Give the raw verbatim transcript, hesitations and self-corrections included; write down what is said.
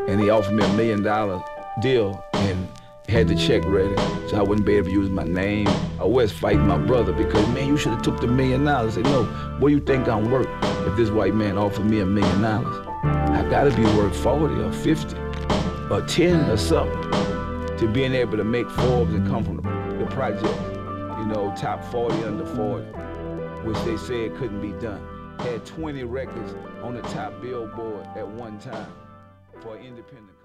and he offered me a million dollar deal and had the check ready, so I wouldn't be able to use my name. I was fighting my brother because, man, you should have took the million dollars. I said, no, what do you think I'm worth if this white man offered me a million dollars? I gotta be worth forty or fifty or ten or something to being able to make Forbes and come from the, the project, you know, top forty under forty, which they said couldn't be done. Had twenty records on the top Billboard at one time for an independent.